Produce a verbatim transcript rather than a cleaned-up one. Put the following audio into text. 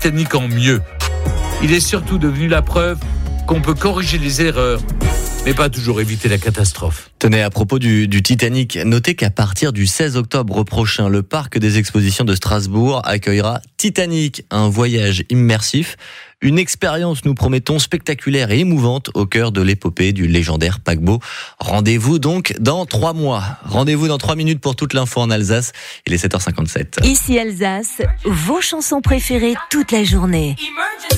Titanic en mieux. Il est surtout devenu la preuve qu'on peut corriger les erreurs, mais pas toujours éviter la catastrophe. Tenez, à propos du, du Titanic, notez qu'à partir du seize octobre prochain, le parc des expositions de Strasbourg accueillera Titanic, un voyage immersif, une expérience, nous promettons, spectaculaire et émouvante au cœur de l'épopée du légendaire paquebot. Rendez-vous donc dans trois mois. Rendez-vous dans trois minutes pour toute l'info en Alsace. Il est sept heures cinquante-sept. Ici Alsace, vos chansons préférées toute la journée.